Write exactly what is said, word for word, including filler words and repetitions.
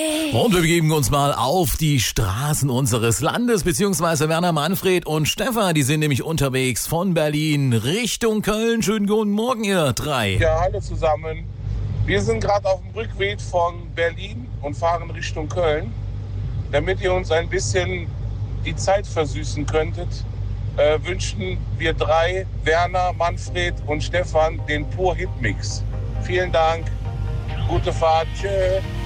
Und wir begeben uns mal auf die Straßen unseres Landes, beziehungsweise Werner, Manfred und Stefan, die sind nämlich unterwegs von Berlin Richtung Köln. Schönen guten Morgen, ihr drei. Ja, hallo zusammen. Wir sind gerade auf dem Rückweg von Berlin und fahren Richtung Köln. Damit ihr uns ein bisschen die Zeit versüßen könntet, äh, wünschen wir drei, Werner, Manfred und Stefan, den Pur Hit Mix. Vielen Dank, gute Fahrt, tschö.